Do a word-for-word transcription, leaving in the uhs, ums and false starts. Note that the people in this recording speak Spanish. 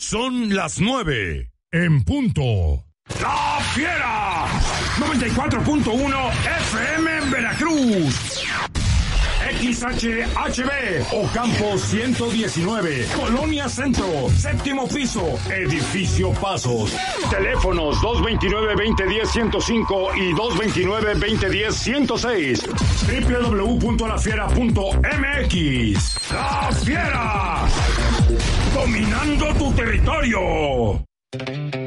Son las nueve, en punto. ¡La Fiera! noventa y cuatro punto uno F M en Veracruz. X H H B, Ocampo ciento diecinueve, Colonia Centro, séptimo piso, Edificio Pasos. Teléfonos dos veintinueve, veinte diez, ciento cinco y dos veintinueve, veinte diez, ciento seis. doble u doble u doble u punto la fiera punto m x. ¡La Fiera! Dominando tu territorio.